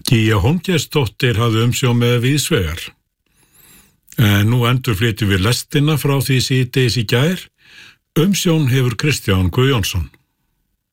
Gígja Hólmgeirsdóttir hafði umsjón með víðsvegar. Nú endurflytjum við lestina frá því síðdegis í gær. Umsjón hefur Kristján Guðjónsson.